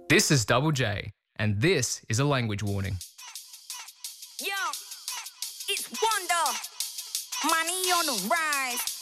This is Double J, and this is a language warning. Yo, it's Wonder. Money on the rise.